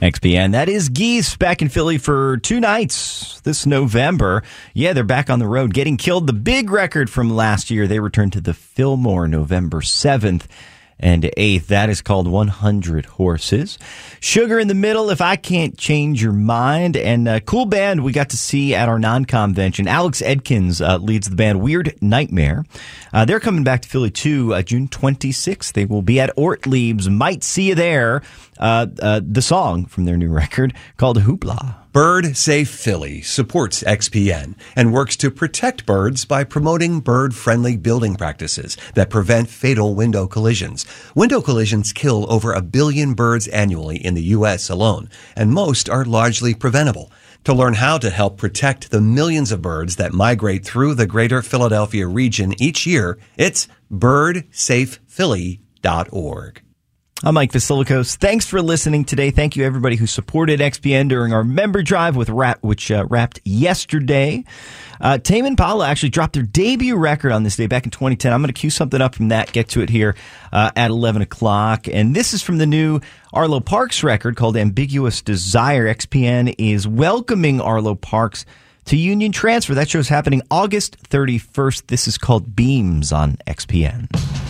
XPN. That is Geese back in Philly for 2 nights this November. Yeah, they're back on the road. Getting Killed, the big record from last year. They return to the Fillmore November 7th and 8th. That is called 100 Horses. Sugar in the Middle, If I Can't Change Your Mind. And a cool band we got to see at our non-convention. Alex Edkins leads the band Weird Nightmare. They're coming back to Philly too, June 26th. They will be at Ortlieb's. Might see you there. The song from their new record called Hoopla. Bird Safe Philly supports XPN and works to protect birds by promoting bird-friendly building practices that prevent fatal window collisions. Window collisions kill over 1 billion birds annually in the U.S. alone, and most are largely preventable. To learn how to help protect the millions of birds that migrate through the greater Philadelphia region each year, it's birdsafephilly.org. I'm Mike Vasilikos. Thanks for listening today. Thank you, everybody who supported XPN during our member drive, which wrapped yesterday. Tame Impala actually dropped their debut record on this day back in 2010. I'm going to cue something up from that, get to it here at 11 o'clock. And this is from the new Arlo Parks record called Ambiguous Desire. XPN is welcoming Arlo Parks to Union Transfer. That show's happening August 31st. This is called Beams on XPN.